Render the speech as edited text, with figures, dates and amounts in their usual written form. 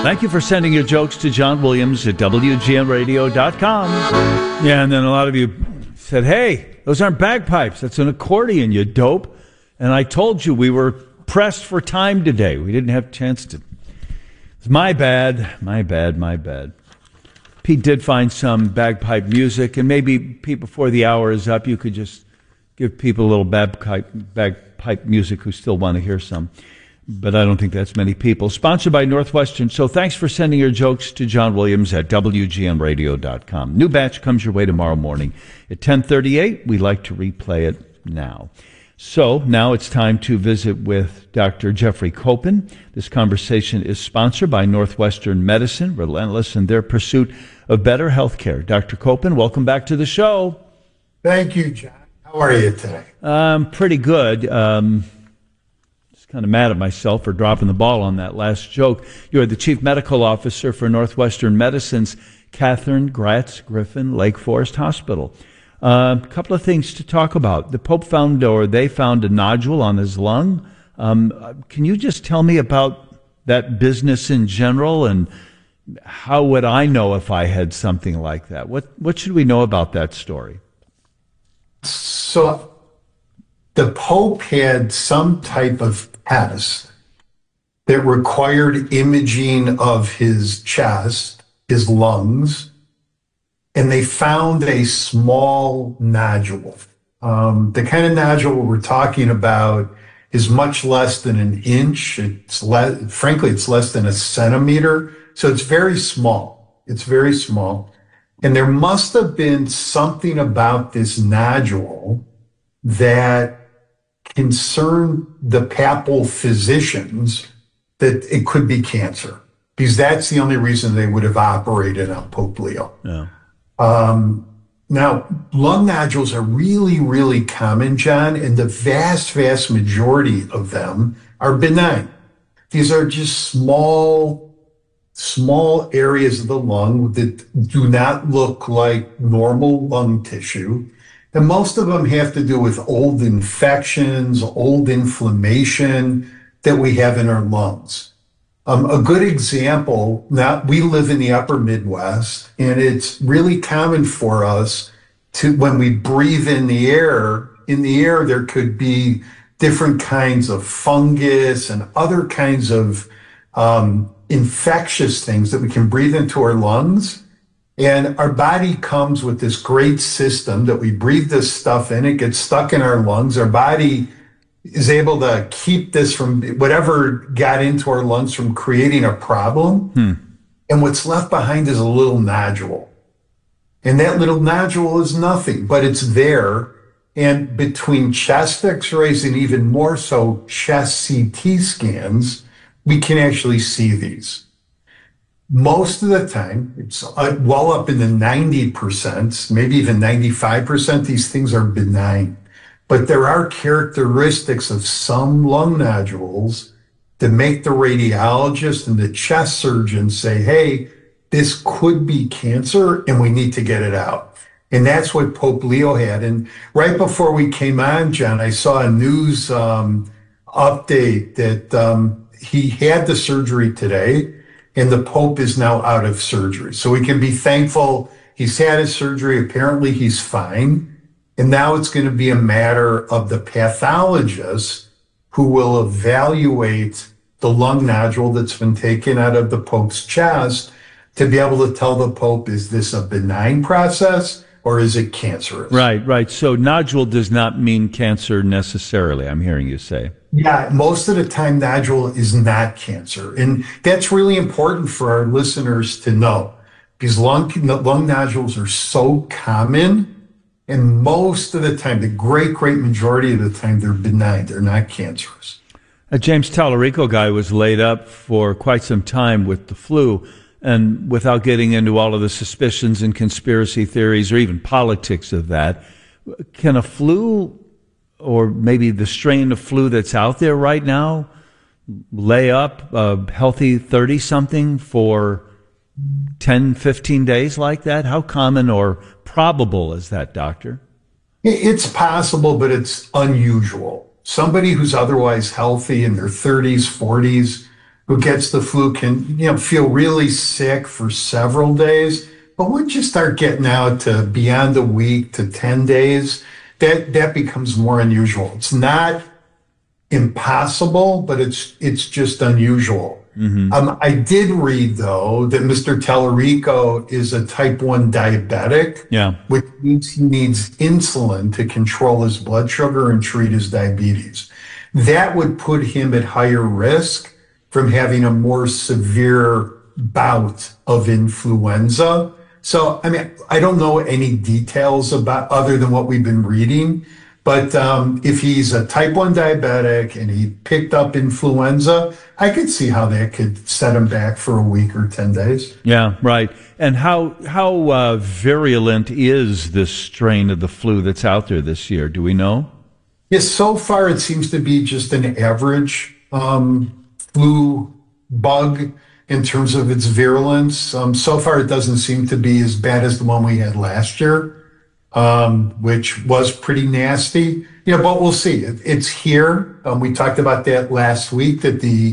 Thank you for sending your jokes to John Williams at WGNradio.com. Yeah, and then a lot of you said, hey, those aren't bagpipes. That's an accordion, you dope. And I told you we were pressed for time today. We didn't have a chance to. It's my bad. Pete did find some bagpipe music, and maybe, Pete, before the hour is up, you could just give people a little bagpipe music who still want to hear some. But I don't think that's many people. Sponsored by Northwestern. So thanks for sending your jokes to John Williams at WGNradio.com. New batch comes your way tomorrow morning at 10:38. We like to replay it now. So now it's time to visit with Dr. Jeffrey Copen. This conversation is sponsored by Northwestern Medicine, relentless in their pursuit of better health care. Dr. Copen, welcome back to the show. Thank you, John. How are you today? Pretty good. Kind of mad at myself for dropping the ball on that last joke. You're the Chief Medical Officer for Northwestern Medicine's Katharine Gratz Griffin Lake Forest Hospital. A couple of things to talk about. The Pope found a nodule on his lung. Can you just tell me about that business in general, and how would I know if I had something like that? What should we know about that story? So the Pope had some type of test that required imaging of his chest, his lungs, and they found a small nodule. The kind of nodule we're talking about is much less than an inch. Frankly, it's less than a centimeter. So it's very small. And there must have been something about this nodule that concerned the papal physicians that it could be cancer, because that's the only reason they would have operated on Pope Leo. Yeah. Now, lung nodules are really, really common, John, and the vast majority of them are benign. These are just small areas of the lung that do not look like normal lung tissue. And most of them have to do with old infections, old inflammation that we have in our lungs. A good example, we live in the upper Midwest, and it's really common for us to, when we breathe in the air, there could be different kinds of fungus and other kinds of infectious things that we can breathe into our lungs. And our body comes with this great system that we breathe this stuff in, it gets stuck in our lungs. Our body is able to keep this from whatever got into our lungs from creating a problem. And what's left behind is a little nodule. And that little nodule is nothing, but it's there. And between chest x-rays and even more so chest CT scans, we can actually see these. Most of the time, it's well up in the 90%, maybe even 95%, these things are benign. But there are characteristics of some lung nodules that make the radiologist and the chest surgeon say, hey, this could be cancer and we need to get it out. And that's what Pope Leo had. And right before we came on, John, I saw a news update that he had the surgery today, and the Pope is now out of surgery. So we can be thankful he's had his surgery. Apparently he's fine. And now it's going to be a matter of the pathologist who will evaluate the lung nodule that's been taken out of the Pope's chest to be able to tell the Pope, is this a benign process or is it cancerous? Right. So nodule does not mean cancer necessarily, I'm hearing you say. Yeah, most of the time nodule is not cancer. And that's really important for our listeners to know, because lung nodules are so common, and most of the time, the great majority of the time, they're benign. They're not cancerous. A James Tallarico guy was laid up for quite some time with the flu, and without getting into all of the suspicions and conspiracy theories or even politics of that, can a flu, or maybe the strain of flu that's out there right now, lay up a healthy 30-something for 10, 15 days like that? How common or probable is that, doctor? It's possible, but it's unusual. Somebody who's otherwise healthy in their 30s, 40s, who gets the flu can, feel really sick for several days. But once you start getting out to beyond a week to 10 days, that becomes more unusual. It's not impossible, but it's just unusual. I did read, though, that Mr. Tellerico is a type 1 diabetic, Yeah. which means he needs insulin to control his blood sugar and treat his diabetes. That would put him at higher risk from having a more severe bout of influenza. So, I mean, I don't know any details about other than what we've been reading. But if he's a type 1 diabetic and he picked up influenza, I could see how that could set him back for a week or 10 days. Yeah, right. And how virulent is this strain of the flu that's out there this year? Do we know? Yes, so far it seems to be just an average flu bug in terms of its virulence. So far it doesn't seem to be as bad as the one we had last year. Which was pretty nasty, but we'll see. It's here. We talked about that last week, that the